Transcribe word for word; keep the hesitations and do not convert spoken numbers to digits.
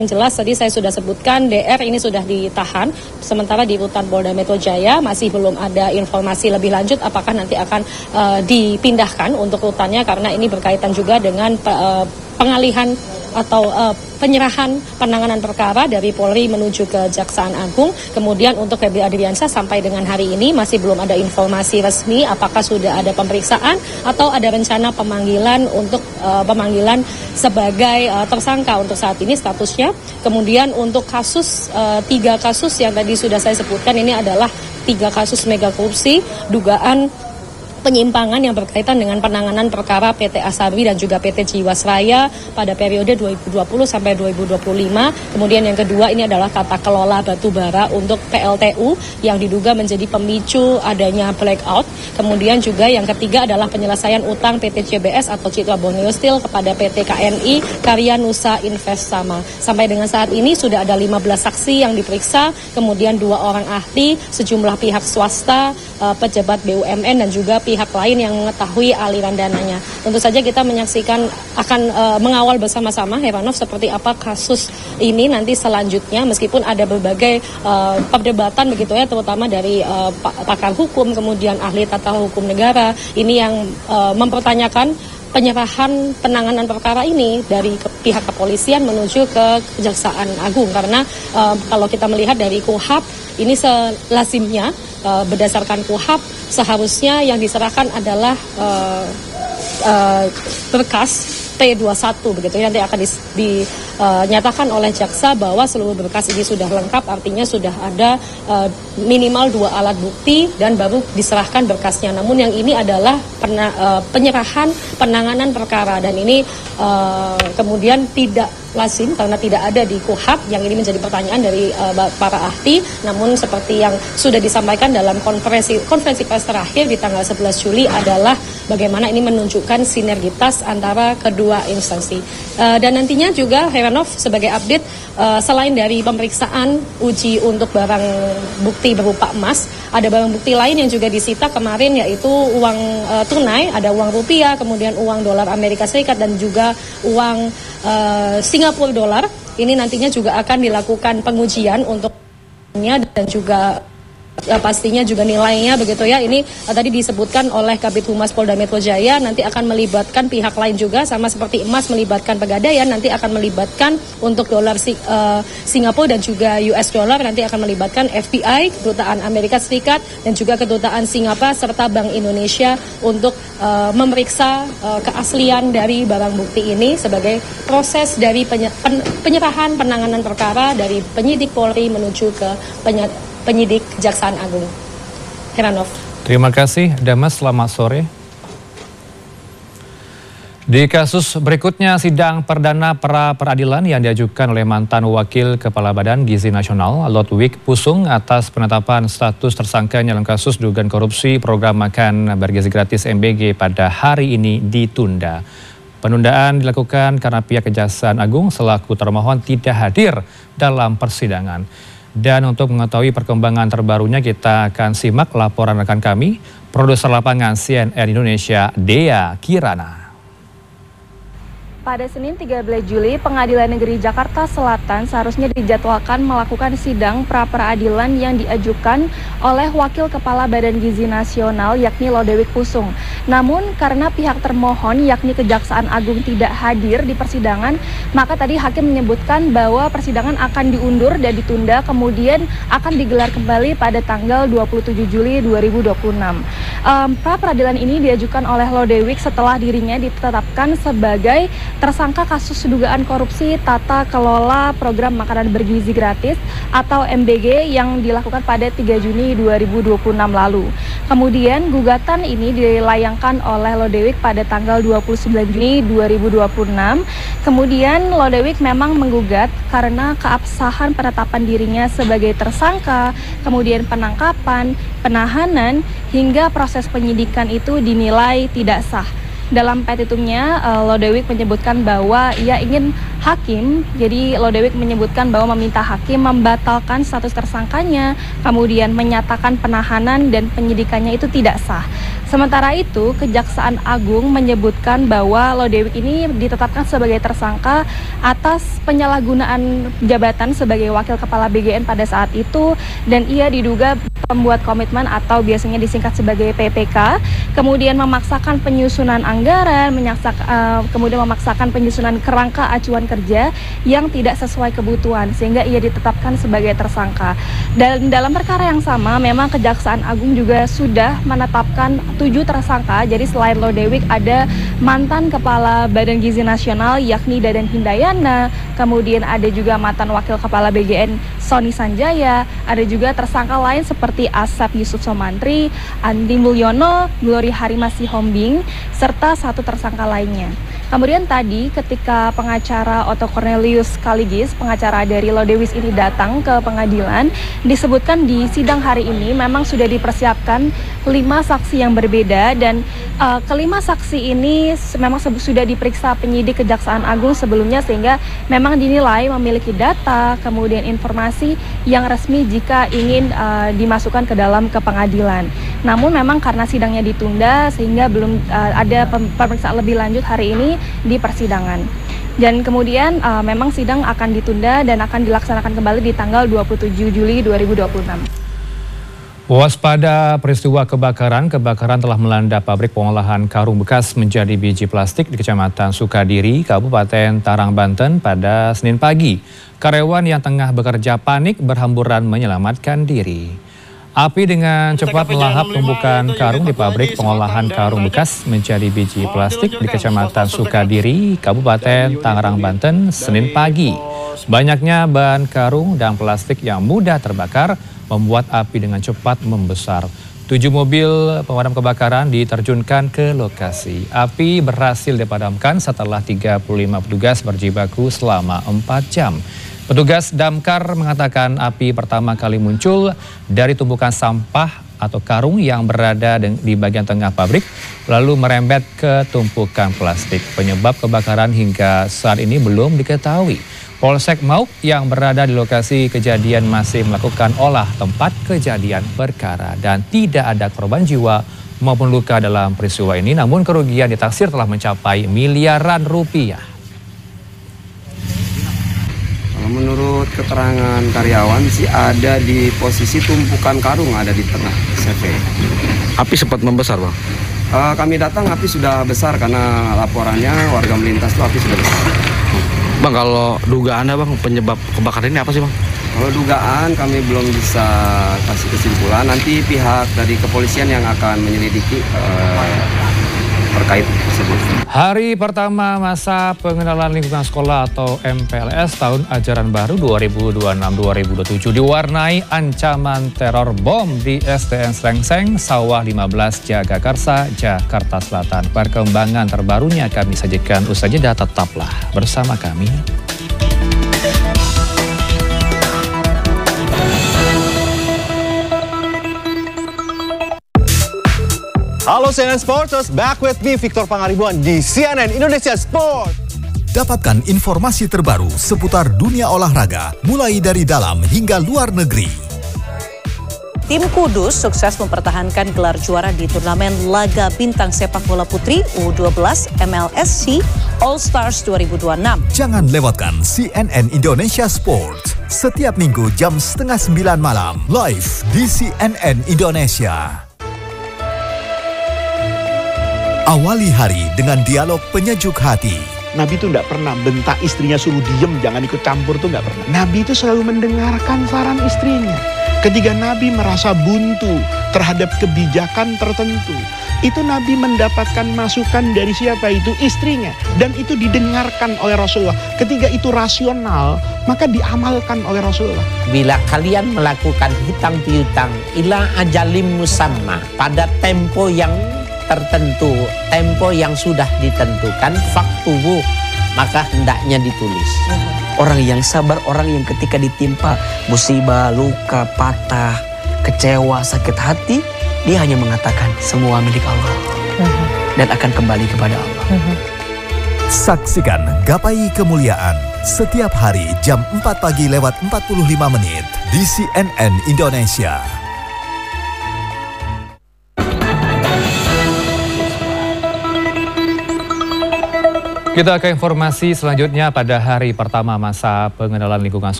Yang jelas tadi saya sudah sebutkan D R ini sudah ditahan, sementara di rutan Polda Metro Jaya masih belum ada informasi lebih lanjut apakah nanti akan uh, dipindahkan untuk rutannya, karena ini berkaitan juga dengan uh, pengalihan atau uh, penyerahan penanganan perkara dari Polri menuju ke Kejaksaan Agung. Kemudian untuk Febri Adriansyah sampai dengan hari ini masih belum ada informasi resmi apakah sudah ada pemeriksaan atau ada rencana pemanggilan untuk uh, pemanggilan sebagai uh, tersangka untuk saat ini statusnya. Kemudian untuk kasus, uh, tiga kasus yang tadi sudah saya sebutkan ini adalah tiga kasus mega korupsi, dugaan penyimpangan yang berkaitan dengan penanganan perkara P T Asabri dan juga P T Jiwasraya pada periode dua ribu dua puluh sampai dua ribu dua puluh lima. Kemudian yang kedua ini adalah tata kelola batubara untuk P L T U yang diduga menjadi pemicu adanya blackout. Kemudian juga yang ketiga adalah penyelesaian utang P T C B S atau Citra Borneo Steel kepada P T K N I Karya Nusa Investama. Sampai dengan saat ini sudah ada lima belas saksi yang diperiksa, kemudian dua orang ahli, sejumlah pihak swasta, pejabat B U M N dan juga pihak lain yang mengetahui aliran dananya. Tentu saja kita menyaksikan akan uh, mengawal bersama-sama Heranov seperti apa kasus ini nanti selanjutnya, meskipun ada berbagai uh, perdebatan begitu ya, terutama dari uh, pakar hukum, kemudian ahli tata hukum negara ini yang uh, mempertanyakan penyerahan penanganan perkara ini dari ke, pihak kepolisian menuju ke Kejaksaan Agung, karena uh, kalau kita melihat dari K U H A P ini selazimnya uh, berdasarkan K U H A P seharusnya yang diserahkan adalah uh, uh, berkas P dua puluh satu begitu, nanti akan dinyatakan di, uh, oleh jaksa bahwa seluruh berkas ini sudah lengkap, artinya sudah ada uh, minimal dua alat bukti dan baru diserahkan berkasnya. Namun yang ini adalah pena, uh, penyerahan penanganan perkara dan ini uh, kemudian tidak lazim karena tidak ada di K U H A P. Yang ini menjadi pertanyaan dari uh, para ahli. Namun seperti yang sudah disampaikan dalam konferensi konferensi pers terakhir di tanggal sebelas Juli adalah bagaimana ini menunjukkan sinergitas antara kedua instansi. Uh, dan nantinya juga Heranov sebagai update, uh, selain dari pemeriksaan uji untuk barang bukti berupa emas, ada barang bukti lain yang juga disita kemarin, yaitu uang uh, tunai, ada uang rupiah, kemudian uang dolar Amerika Serikat dan juga uang uh, Singapura dolar. Ini nantinya juga akan dilakukan pengujian untuk dan juga ya, pastinya juga nilainya begitu ya. Ini uh, tadi disebutkan oleh Kabid Humas Polda Metro Jaya nanti akan melibatkan pihak lain juga, sama seperti emas melibatkan Pegadaian, nanti akan melibatkan untuk dolar si, uh, Singapura dan juga U S dollar, nanti akan melibatkan F B I, Kedutaan Amerika Serikat dan juga Kedutaan Singapura serta Bank Indonesia untuk uh, memeriksa uh, keaslian dari barang bukti ini sebagai proses dari penye- pen- penyerahan penanganan perkara dari penyidik Polri menuju ke penyidik penyidik Kejaksaan Agung. Heranov. Terima kasih, Damas. Selamat sore. Di kasus berikutnya, sidang perdana pra peradilan yang diajukan oleh mantan Wakil Kepala Badan Gizi Nasional, Lodwig Pusung, atas penetapan status tersangkanya dalam kasus dugaan korupsi program makan bergizi gratis M B G pada hari ini ditunda. Penundaan dilakukan karena pihak Kejaksaan Agung selaku termohon tidak hadir dalam persidangan. Dan untuk mengetahui perkembangan terbarunya, kita akan simak laporan rekan kami, produser lapangan C N N Indonesia, Dea Kirana. Pada Senin tiga belas Juli, Pengadilan Negeri Jakarta Selatan seharusnya dijadwalkan melakukan sidang pra-peradilan yang diajukan oleh Wakil Kepala Badan Gizi Nasional yakni Lodewig Pusung. Namun karena pihak termohon yakni Kejaksaan Agung tidak hadir di persidangan, maka tadi hakim menyebutkan bahwa persidangan akan diundur dan ditunda, kemudian akan digelar kembali pada tanggal dua puluh tujuh Juli dua ribu dua puluh enam. Um, pra-peradilan ini diajukan oleh Lodewig setelah dirinya ditetapkan sebagai tersangka kasus dugaan korupsi tata kelola program makanan bergizi gratis atau M B G yang dilakukan pada tiga Juni dua ribu dua puluh enam lalu. Kemudian gugatan ini dilayangkan oleh Lodewig pada tanggal dua puluh sembilan Juni dua ribu dua puluh enam. Kemudian Lodewig memang menggugat karena keabsahan penetapan dirinya sebagai tersangka, kemudian penangkapan, penahanan, hingga proses penyidikan itu dinilai tidak sah. Dalam petitumnya, Lodewig menyebutkan bahwa ia ingin hakim, jadi Lodewig menyebutkan bahwa meminta hakim membatalkan status tersangkanya, kemudian menyatakan penahanan dan penyidikannya itu tidak sah. Sementara itu, Kejaksaan Agung menyebutkan bahwa Lodewijk ini ditetapkan sebagai tersangka atas penyalahgunaan jabatan sebagai Wakil Kepala B G N pada saat itu, dan ia diduga pembuat komitmen atau biasanya disingkat sebagai P P K, kemudian memaksakan penyusunan anggaran, menyaksak, uh, kemudian memaksakan penyusunan kerangka acuan kerja yang tidak sesuai kebutuhan, sehingga ia ditetapkan sebagai tersangka. Dan dalam perkara yang sama, memang Kejaksaan Agung juga sudah menetapkan tujuh tersangka. Jadi selain Lodewijk ada mantan Kepala Badan Gizi Nasional yakni Dadan Hindayana, kemudian ada juga mantan Wakil Kepala B G N Sony Sanjaya, ada juga tersangka lain seperti Asep Yusuf Somantri, Andi Mulyono, Glory Harimasi Hombing, serta satu tersangka lainnya. Kemudian tadi ketika pengacara Otto Cornelius Kaligis, pengacara dari Lodewijk ini datang ke pengadilan, disebutkan di sidang hari ini memang sudah dipersiapkan lima saksi yang berbeda, dan uh, kelima saksi ini memang sudah diperiksa penyidik Kejaksaan Agung sebelumnya, sehingga memang dinilai memiliki data, kemudian informasi yang resmi jika ingin uh, dimasukkan ke dalam ke pengadilan. Namun memang karena sidangnya ditunda sehingga belum uh, ada pemeriksaan lebih lanjut hari ini di persidangan. Dan kemudian uh, memang sidang akan ditunda dan akan dilaksanakan kembali di tanggal dua puluh tujuh Juli dua ribu dua puluh enam. Waspada peristiwa kebakaran, kebakaran telah melanda pabrik pengolahan karung bekas menjadi biji plastik di Kecamatan Sukadiri, Kabupaten Tangerang, Banten pada Senin pagi. Karyawan yang tengah bekerja panik berhamburan menyelamatkan diri. Api dengan cepat melahap tumpukan karung di pabrik pengolahan karung bekas menjadi biji plastik di Kecamatan Sukadiri, Kabupaten Tangerang, Banten, Senin pagi. Banyaknya bahan karung dan plastik yang mudah terbakar membuat api dengan cepat membesar. Tujuh mobil pemadam kebakaran diterjunkan ke lokasi. Api berhasil dipadamkan setelah tiga puluh lima petugas berjibaku selama empat jam. Petugas damkar mengatakan api pertama kali muncul dari tumpukan sampah atau karung yang berada di bagian tengah pabrik, lalu merembet ke tumpukan plastik. Penyebab kebakaran hingga saat ini belum diketahui. Polsek Mauk yang berada di lokasi kejadian masih melakukan olah tempat kejadian perkara dan tidak ada korban jiwa maupun luka dalam peristiwa ini, namun kerugian ditaksir telah mencapai miliaran rupiah. Menurut keterangan karyawan sih ada di posisi tumpukan karung ada di tengah C V. Api sempat membesar, Bang? Uh, kami datang api sudah besar karena laporannya warga melintas itu api sudah besar. Bang, kalau dugaan Bang penyebab kebakaran ini apa sih, Bang? Kalau dugaan kami belum bisa kasih kesimpulan. Nanti pihak dari kepolisian yang akan menyelidiki uh, terkait tersebut. Hari pertama masa pengenalan lingkungan sekolah atau M P L S tahun ajaran baru dua ribu dua puluh enam dua ribu dua puluh tujuh diwarnai ancaman teror bom di S D N Slengseng, Sawah lima belas, Jagakarsa, Jakarta Selatan. Perkembangan terbarunya kami sajikan usai jeda, tetaplah bersama kami. Halo C N N Sporters, back with me Victor Pangaribuan di C N N Indonesia Sport. Dapatkan informasi terbaru seputar dunia olahraga, mulai dari dalam hingga luar negeri. Tim Kudus sukses mempertahankan gelar juara di turnamen laga bintang sepak bola putri U dua belas M L S C All Stars dua ribu dua puluh enam. Jangan lewatkan C N N Indonesia Sport setiap minggu jam setengah sembilan malam, live di C N N Indonesia. Awali hari dengan dialog penyejuk hati. Nabi itu tidak pernah bentak istrinya suruh diem, jangan ikut campur, itu tidak pernah. Nabi itu selalu mendengarkan saran istrinya. Ketika Nabi merasa buntu terhadap kebijakan tertentu, itu Nabi mendapatkan masukan dari siapa? Itu istrinya. Dan itu didengarkan oleh Rasulullah. Ketika itu rasional, maka diamalkan oleh Rasulullah. Bila kalian melakukan hutang piutang ila ajalim musamma, pada tempo yang tertentu, tempo yang sudah ditentukan, faktubu, maka hendaknya ditulis. Orang yang sabar, orang yang ketika ditimpa musibah, luka, patah, kecewa, sakit hati, dia hanya mengatakan semua milik Allah dan akan kembali kepada Allah. Saksikan Gapai Kemuliaan setiap hari jam empat pagi lewat empat puluh lima menit di C N N Indonesia. Kita ke informasi selanjutnya pada hari pertama masa pengenalan lingkungan sekolah.